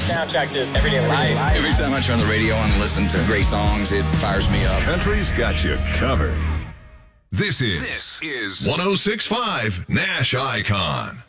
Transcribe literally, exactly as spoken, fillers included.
soundtrack to everyday life. Every time I turn the radio on and listen to great songs, it fires me up. Country's got you covered. This is, this is one oh six point five Nash Icon.